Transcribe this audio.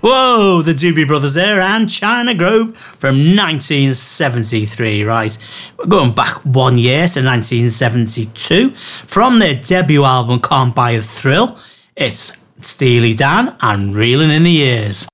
Whoa, the Doobie Brothers there and China Grove from 1973, right? We're going back 1 year to 1972. From their debut album, Can't Buy a Thrill, it's Steely Dan and Reeling in the Years.